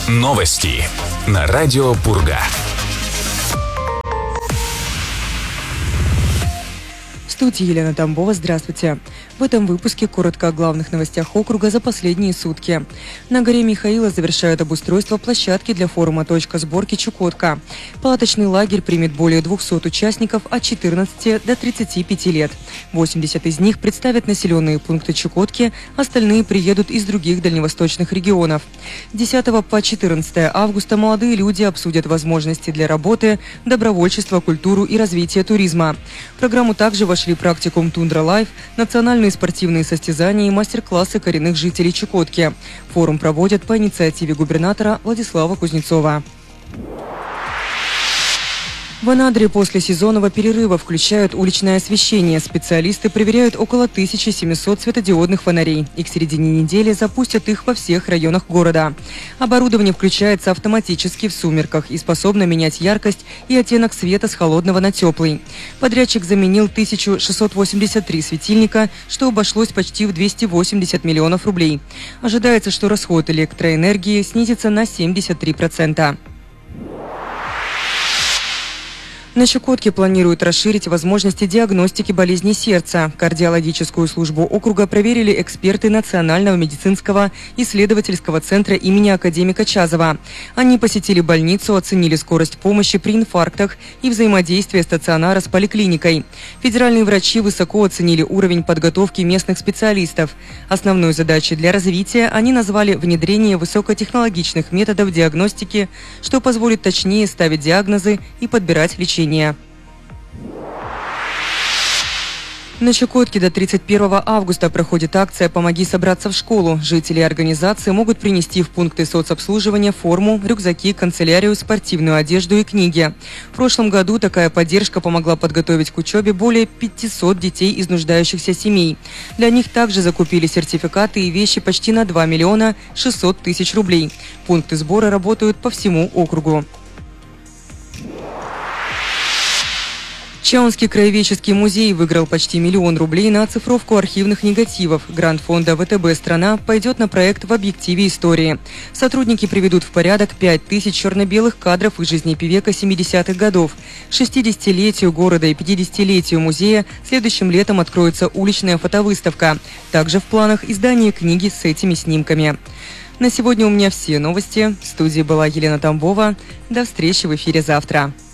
Новости на радио Пурга. В студии Елена Тамбова. Здравствуйте. В этом выпуске коротко о главных новостях округа за последние сутки. На горе Михаила завершают обустройство площадки для форума «Точка сборки Чукотка». Палаточный лагерь примет более 200 участников от 14 до 35 лет. 80 из них представят населенные пункты Чукотки, остальные приедут из других дальневосточных регионов. С 10 по 14 августа молодые люди обсудят возможности для работы, добровольчества, культуру и развития туризма. В программу также вошли практикум «Тундра Лайф», национальные спортивные состязания и мастер-классы коренных жителей Чукотки. Форум проводят по инициативе губернатора Владислава Кузнецова. В Анадыре после сезонного перерыва включают уличное освещение. Специалисты проверяют около 1700 светодиодных фонарей и к середине недели запустят их во всех районах города. Оборудование включается автоматически в сумерках и способно менять яркость и оттенок света с холодного на теплый. Подрядчик заменил 1683 светильника, что обошлось почти в 280 миллионов рублей. Ожидается, что расход электроэнергии снизится на 73%. На Чукотке планируют расширить возможности диагностики болезней сердца. Кардиологическую службу округа проверили эксперты Национального медицинского исследовательского центра имени академика Чазова. Они посетили больницу, оценили скорость помощи при инфарктах и взаимодействие стационара с поликлиникой. Федеральные врачи высоко оценили уровень подготовки местных специалистов. Основной задачей для развития они назвали внедрение высокотехнологичных методов диагностики, что позволит точнее ставить диагнозы и подбирать лечение. На Чукотке до 31 августа проходит акция «Помоги собраться в школу». Жители организации могут принести в пункты соцобслуживания форму, рюкзаки, канцелярию, спортивную одежду и книги. В прошлом году такая поддержка помогла подготовить к учебе более 500 детей из нуждающихся семей. Для них также закупили сертификаты и вещи почти на 2 миллиона 600 тысяч рублей. Пункты сбора работают по всему округу. Чаунский краеведческий музей выиграл почти 1 миллион рублей на оцифровку архивных негативов. Грант фонда ВТБ «Страна» пойдет на проект «В объективе истории». Сотрудники приведут в порядок 5000 черно-белых кадров из жизни певека 70-х годов. К 60-летию города и 50-летию музея следующим летом откроется уличная фотовыставка. Также в планах издание книги с этими снимками. На сегодня у меня все новости. В студии была Елена Тамбова. До встречи в эфире завтра.